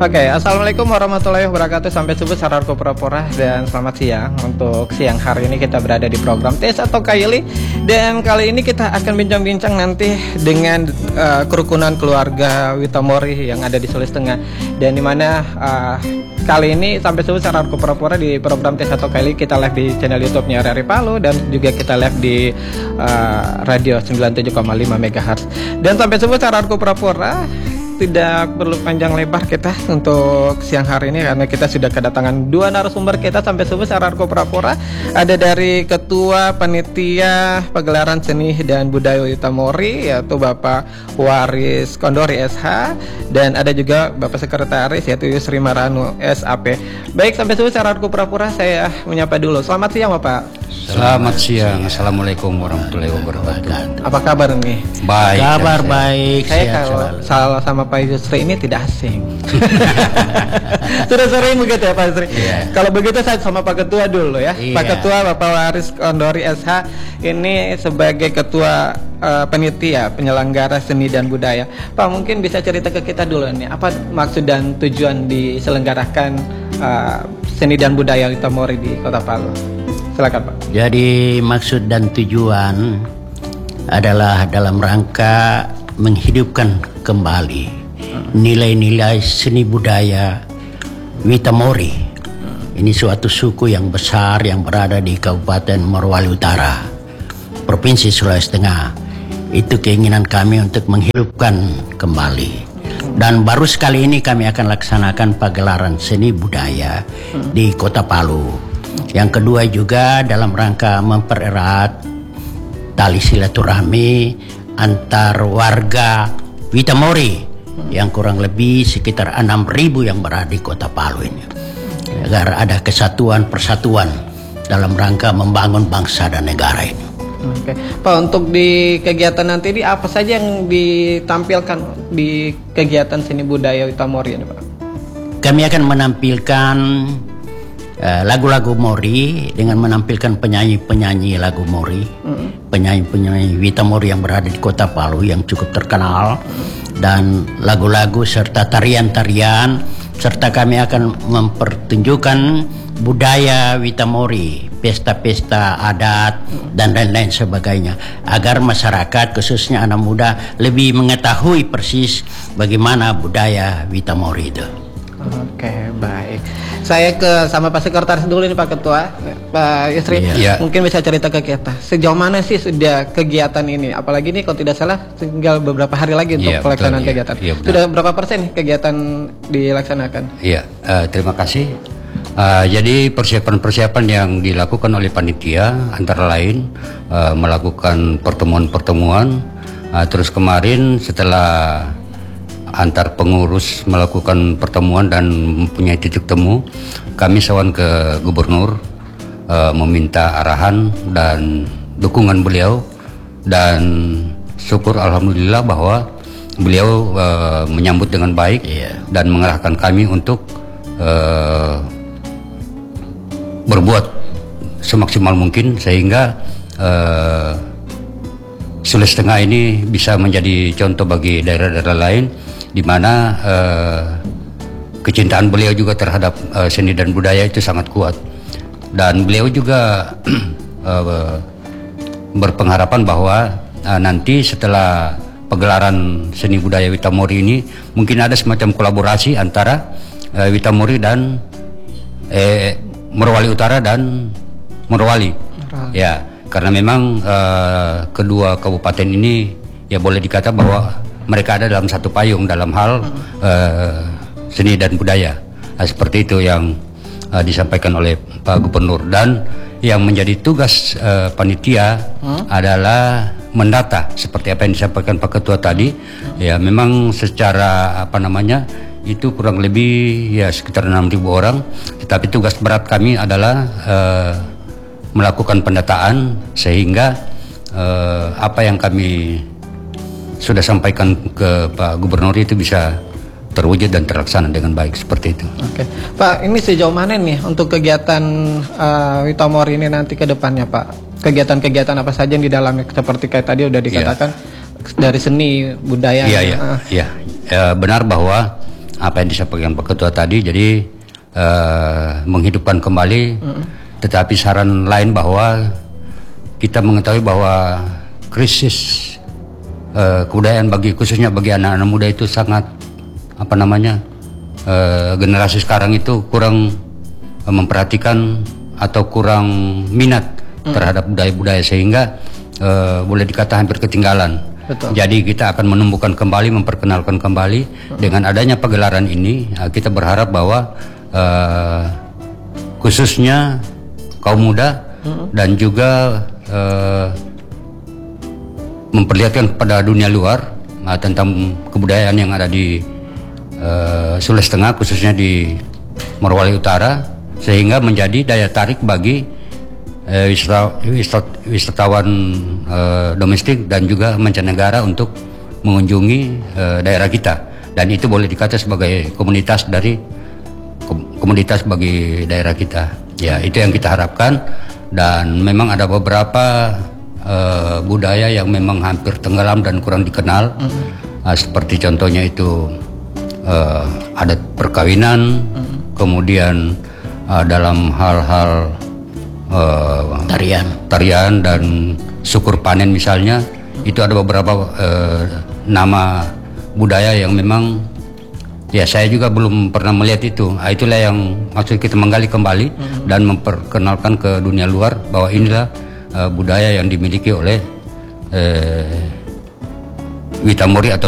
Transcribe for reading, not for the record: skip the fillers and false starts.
Oke, assalamualaikum warahmatullahi wabarakatuh. Sampai subuh saudaraku pura-pura dan selamat siang. Untuk siang hari ini kita berada di program Tes atau Kaili. Dan kali ini kita akan bincang-bincang nanti dengan kerukunan keluarga Witamori yang ada di Sulawesi Tengah. Dan dimana kali ini sampai subuh saudaraku pura-pura di program Tes atau Kaili kita live di channel YouTube-nya RRI Palu. Dan juga kita live di radio 97,5 MHz. Dan sampai subuh saudaraku pura-pura, tidak perlu panjang lebar kita untuk siang hari ini karena kita sudah kedatangan dua narasumber kita sampai subuh saudaraku pura-pura. Ada dari Ketua Panitia Pagelaran Seni dan Budaya Witamori yaitu Bapak Waris Kondori SH, dan ada juga Bapak Sekretaris yaitu Yusri Maranu SAP. Baik, sampai subuh saudaraku pura-pura, saya menyapa dulu. Selamat siang Bapak. Selamat siang. Assalamualaikum warahmatullahi wabarakatuh. Apa kabar nih? Baik. Kabar baik. Saya kalau salah sama Pak Yusri ini tidak asing. Sudah sering begitu ya Pak Yusri. Kalau begitu saya sama Pak Ketua dulu ya. Pak Ketua Bapak Waris Kondori SH ini sebagai Ketua Panitia Penyelenggara Seni dan Budaya. Pak, mungkin bisa cerita ke kita dulu nih, apa maksud dan tujuan diselenggarakan Seni dan Budaya Witamori di Kota Palu? Silakan Pak. Jadi maksud dan tujuan adalah dalam rangka menghidupkan kembali nilai-nilai seni budaya Witamori. Ini suatu suku yang besar yang berada di Kabupaten Morowali Utara, Provinsi Sulawesi Tengah. Itu keinginan kami untuk menghidupkan kembali. Dan baru sekali ini kami akan laksanakan pagelaran seni budaya di Kota Palu. Yang kedua juga dalam rangka mempererat tali silaturahmi antar warga Witamori yang kurang lebih sekitar 6.000 yang berada di Kota Palu ini, agar ada kesatuan persatuan dalam rangka membangun bangsa dan negara ini. Oke, Pak, untuk di kegiatan nanti ini apa saja yang ditampilkan di kegiatan seni budaya Witamori ini Pak? Kami akan menampilkan lagu-lagu Mori dengan menampilkan penyanyi-penyanyi lagu Mori, penyanyi-penyanyi Witamori yang berada di Kota Palu yang cukup terkenal, dan lagu-lagu serta tarian-tarian, serta kami akan mempertunjukkan budaya Witamori, pesta-pesta adat dan lain-lain sebagainya, agar masyarakat khususnya anak muda lebih mengetahui persis bagaimana budaya Witamori itu. Oke, baik. Saya ke sama Pak Sekretaris dulu nih Pak Ketua, Pak Yusri. Mungkin bisa cerita ke kita sejauh mana sih sudah kegiatan ini? Apalagi nih kalau tidak salah tinggal beberapa hari lagi untuk pelaksanaan kegiatan. Sudah berapa persen nih kegiatan dilaksanakan? Iya, terima kasih. Jadi persiapan-persiapan yang dilakukan oleh panitia antara lain melakukan pertemuan-pertemuan. Terus kemarin setelah antar pengurus melakukan pertemuan dan mempunyai titik temu, kami sawan ke gubernur meminta arahan dan dukungan beliau, dan syukur alhamdulillah bahwa beliau menyambut dengan baik dan mengarahkan kami untuk berbuat semaksimal mungkin sehingga Sulawesi Tengah ini bisa menjadi contoh bagi daerah-daerah lain, di mana kecintaan beliau juga terhadap seni dan budaya itu sangat kuat. Dan beliau juga berpengharapan bahwa nanti setelah pagelaran seni budaya Witamori ini mungkin ada semacam kolaborasi antara Witamori dan Morowali Utara dan Morowali. Ya, karena memang kedua kabupaten ini ya boleh dikata bahwa mereka ada dalam satu payung dalam hal seni dan budaya. Seperti itu yang disampaikan oleh Pak Gubernur, dan yang menjadi tugas panitia adalah mendata seperti apa yang disampaikan Pak Ketua tadi. Ya, memang secara itu kurang lebih ya sekitar 6.000 orang, tetapi tugas berat kami adalah melakukan pendataan sehingga apa yang kami sudah sampaikan ke Pak Gubernur itu bisa terwujud dan terlaksana dengan baik seperti itu. Oke, Pak, ini sejauh mana nih untuk kegiatan Witamori ini nanti ke depannya Pak? Kegiatan-kegiatan apa saja yang di dalamnya, seperti kayak tadi udah dikatakan dari seni budaya. Iya, benar bahwa apa yang disampaikan Pak Ketua tadi, jadi menghidupkan kembali. Tetapi saran lain bahwa kita mengetahui bahwa krisis kebudayaan khususnya bagi anak-anak muda itu sangat generasi sekarang itu kurang memperhatikan atau kurang minat terhadap budaya-budaya, sehingga boleh dikata hampir ketinggalan. Betul. Jadi kita akan menumbuhkan kembali, memperkenalkan kembali. Dengan adanya pagelaran ini, kita berharap bahwa khususnya kaum muda dan juga memperlihatkan kepada dunia luar tentang kebudayaan yang ada di Sulawesi Tengah, khususnya di Morowali Utara, sehingga menjadi daya tarik bagi wisatawan domestik dan juga mancanegara untuk mengunjungi daerah kita, dan itu boleh dikata sebagai komunitas bagi daerah kita. Ya, itu yang kita harapkan. Dan memang ada beberapa budaya yang memang hampir tenggelam dan kurang dikenal, seperti contohnya itu adat perkawinan, kemudian dalam hal-hal tarian dan syukur panen misalnya, itu ada beberapa nama budaya yang memang ya saya juga belum pernah melihat itu. Itulah yang maksud kita menggali kembali dan memperkenalkan ke dunia luar bahwa inilah budaya yang dimiliki oleh Witamori atau